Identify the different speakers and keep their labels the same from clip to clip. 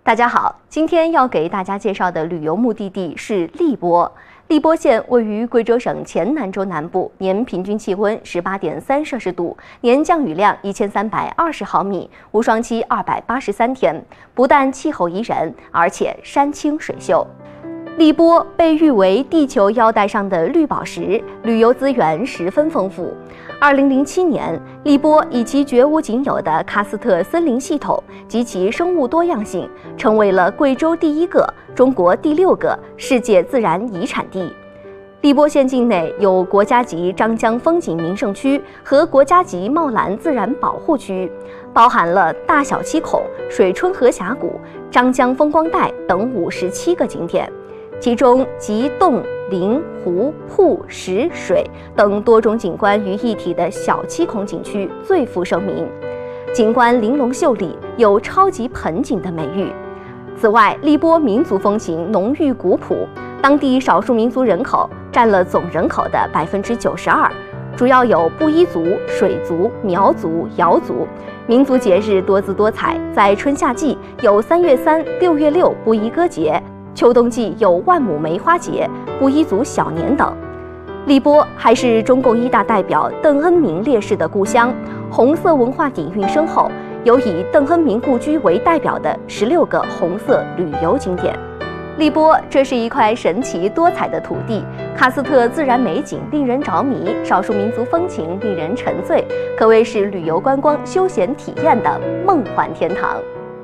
Speaker 1: 大家好，今天要给大家介绍的旅游目的地是荔波。荔波县位于贵州省黔南州南部，年平均气温18.3摄氏度，年降雨量1320毫米，无霜期283天。不但气候宜人，而且山清水秀。荔波被誉为地球腰带上的绿宝石，旅游资源十分丰富。2007年，荔波以其绝无仅有的喀斯特森林系统及其生物多样性，成为了贵州第1个、中国第6个世界自然遗产地。荔波县境内有国家级张江风景名胜区和国家级茂兰自然保护区，包含了大小七孔、水春河峡谷、张江风光带等57个景点。其中集洞、林、湖、瀑、石、水等多种景观于一体的小七孔景区最负盛名，景观玲珑秀丽，有超级盆景的美誉。此外，荔波民族风情浓郁古朴，当地少数民族人口占了总人口的92%，主要有布依族、水族、苗族、瑶族。民族节日多姿多彩，在春夏季有3月3、6月6布依歌节，秋冬季有万亩梅花节、布依族小年等。荔波还是中共一大代表邓恩铭烈士的故乡，红色文化底蕴深厚，有以邓恩铭故居为代表的16个红色旅游景点。荔波这是一块神奇多彩的土地，喀斯特自然美景令人着迷，少数民族风情令人沉醉，可谓是旅游观光休闲体验的梦幻天堂。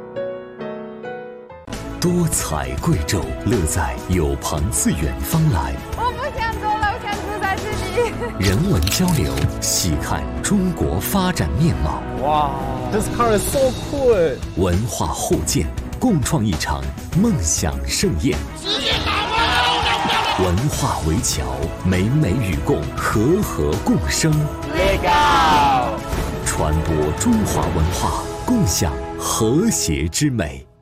Speaker 2: 多彩贵州，乐在有朋自远方来。
Speaker 3: 我不想走了，我想住在这里。
Speaker 2: 人文交流，细看中国发展面貌。
Speaker 4: 哇 ，This car is so cool！
Speaker 2: 文化互鉴，共创一场梦想盛宴。文化围桥，美美与共，和和共生。
Speaker 4: Legal！
Speaker 2: 传播中华文化，共享和谐之美。